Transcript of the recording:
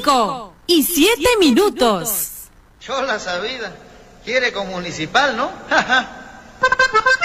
5:07. Yo la sabida. Quiere con municipal, ¿no?